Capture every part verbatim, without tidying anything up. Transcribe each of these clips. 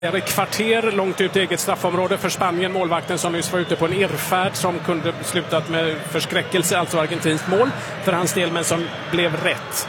Ett kvarter långt ut i eget straffområde för Spanien. Målvakten som nyss var ute på en irrfärd som kunde slutat med förskräckelse, alltså argentinskt mål för hans del, men som blev rätt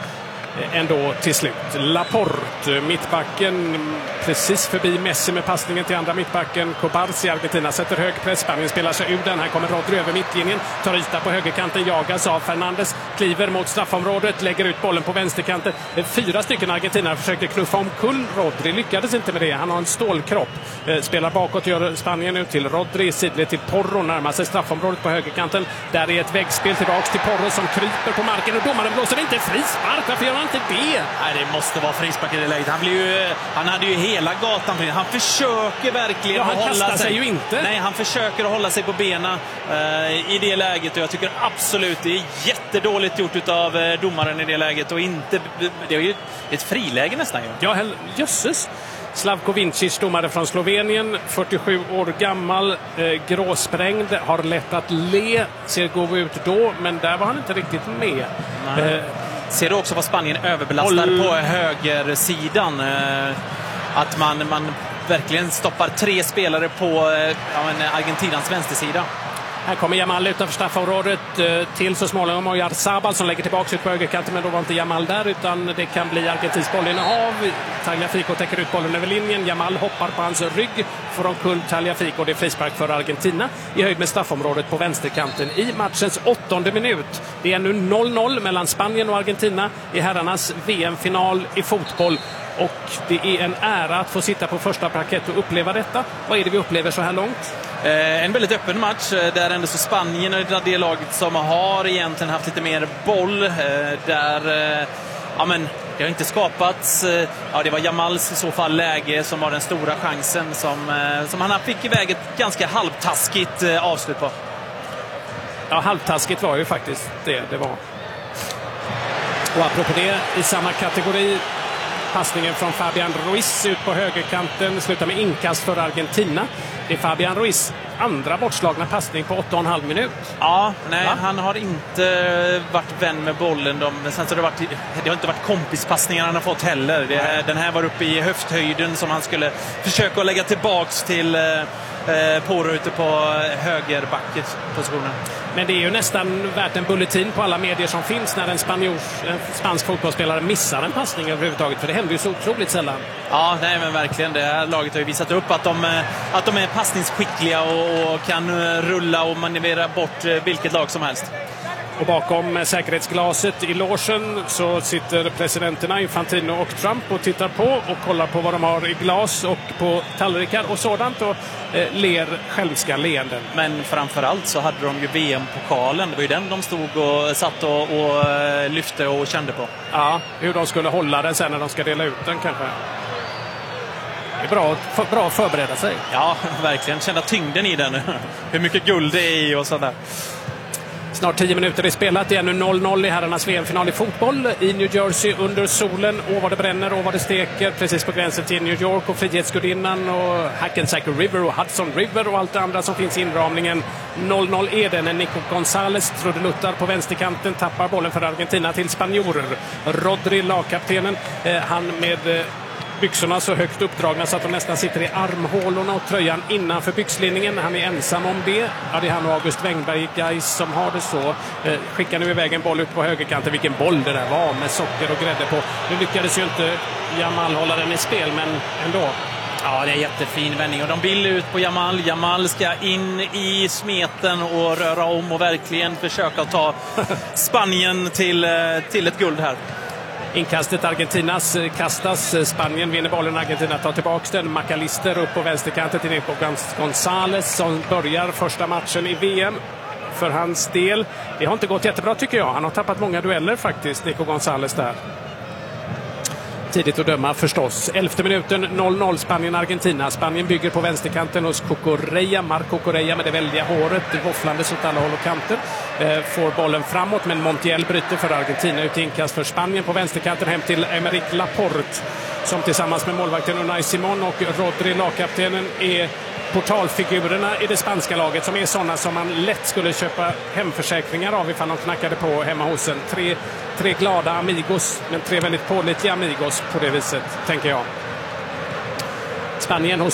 ändå till slut. Laporte, mittbacken, precis förbi Messi med passningen till andra mittbacken. Cobarsi, Argentina, sätter hög press. Spanien spelar sig ur den. Här kommer Rodri över mittlinjen, tar yta på högerkanten, jagas av Fernandes, kliver mot straffområdet, lägger ut bollen på vänsterkanten. Fyra stycken argentinare försökte knuffa omkull Rodri, lyckades inte med det. Han har en stålkropp. Spelar bakåt, gör Spanien ut till Rodri, sidled till Porro, närmar sig straffområdet på högerkanten. Där är ett väggspel tillbaks till Porro som kryper på marken och domaren blåser inte frispark. Varför gör han inte det? Nej, det måste vara frispark i det läget. Han, blir ju, han hade ju hela gatan för Han försöker verkligen ja, han att hålla sig. sig ju inte. Nej, han försöker att hålla sig på benen uh, i det läget. Och jag tycker absolut det är jättedåligt gjort av uh, domaren i det läget. Och inte, det är ju ett friläge nästan. Ju. Ja, jösses. Slavko Vincic, domare från Slovenien, fyrtiosju år gammal, eh, gråsprängd, har lätt att le, ser god ut då, men där var han inte riktigt med. Eh, ser du också vad Spanien överbelastar håll... på högersidan? Eh, att man, man verkligen stoppar tre spelare på eh, Argentinans vänstersida. Här kommer Yamal utanför straffområdet till så småningom och Oyarzabal som lägger tillbaka ut på högerkanten, men då var inte Yamal där utan det kan bli Argentins bollinnehav. Tagliafico täcker ut bollen över linjen. Yamal hoppar på hans rygg, får omkull Tagliafico. Det är frispark för Argentina i höjd med straffområdet på vänsterkanten i matchens åttonde minut. Det är nu noll noll mellan Spanien och Argentina i herrarnas V M-final i fotboll. Och det är en ära att få sitta på första parkett och uppleva detta. Vad är det vi upplever så här långt? Eh, en väldigt öppen match där ändå så Spanien är det laget som har egentligen haft lite mer boll. Eh, där eh, ja, men det har inte skapats. Eh, ja, det var Yamals i så fall läge som var den stora chansen som, eh, som han fick iväg ett ganska halvtaskigt eh, avslut på. Ja, halvtaskigt var ju faktiskt det det var. Och apropå det, i samma kategori, passningen från Fabian Ruiz ut på högerkanten slutar med inkast för Argentina. Det är Fabian Ruiz andra bortslagna passning på åtta och en halv minut. Ja, nej, Va? han har inte varit vän med bollen. De, sen så har det, varit, det har inte varit kompispassningar han har fått heller. Det, den här var uppe i höfthöjden som han skulle försöka att lägga tillbaks till eh, på ute på högerbackpositionen. Men det är ju nästan värt en bulletin på alla medier som finns när en, spanjors, en spansk fotbollsspelare missar en passning överhuvudtaget. För det händer ju så otroligt sällan. Ja, nej men verkligen. Det här laget har ju visat upp att de, att de är passningsskickliga och, och kan rulla och manövrera bort vilket lag som helst. Och bakom säkerhetsglaset i logen så sitter presidenterna Infantino och Trump och tittar på och kollar på vad de har i glas och på tallrikar och sådant och eh, ler självska leenden. Men framförallt så hade de ju V M-pokalen. Det var ju den de stod och satt och, och lyfte och kände på. Ja, hur de skulle hålla den sen när de ska dela ut den kanske. Det är bra, för, bra att förbereda sig. Ja, verkligen. Känna tyngden i den. Hur mycket guld det är i och sådär. Snart tio minuter är spelat. Det är nu noll noll i herrarnas V M-final i fotboll i New Jersey under solen. Åh vad det bränner, åh vad det steker. Precis på gränsen till New York och Frihetsgudinnan och Hackensack River och Hudson River och allt det andra som finns i inramningen. noll noll är det när Nico González trudeluttar på vänsterkanten, tappar bollen för Argentina till spanjorer. Rodri, lagkaptenen, eh, han med... Eh, byxorna så högt uppdragna så att de nästan sitter i armhålorna och tröjan innanför byxlinningen. Han är ensam om det. Ja, det är han och August Wengberg guys som har det så. Eh, skickar nu iväg en boll ut på högerkanten. Vilken boll det där var med socker och grädde på. Nu lyckades ju inte Yamal hålla den i spel, men ändå. Ja, det är en jättefin vändning och de vill ut på Yamal. Yamal ska in i smeten och röra om och verkligen försöka ta Spanien till, till ett guld här. Inkastet Argentinas kastas. Spanien vinner bollen. Argentina tar tillbaka den. McAllister upp på vänsterkanten till Nico González som börjar första matchen i V M för hans del. Det har inte gått jättebra tycker jag. Han har tappat många dueller faktiskt, Nico González där. Tidigt att döma förstås. Elfte minuten noll noll Spanien-Argentina. Spanien bygger på vänsterkanten hos Cucurella. Marco Correa med det väldiga håret. Våfflandes åt alla håll och kanter. Eh, får bollen framåt men Montiel bryter för Argentina. Ut inkast för Spanien på vänsterkanten hem till Aymeric Laporte. Som tillsammans med målvakten Unai Simon och Rodri, lagkaptenen, är portalfigurerna i det spanska laget som är sådana som man lätt skulle köpa hemförsäkringar av ifall de knackade på hemma hos en. Tre, tre glada amigos, men tre väldigt pålitliga amigos på det viset, tänker jag. Spanien hos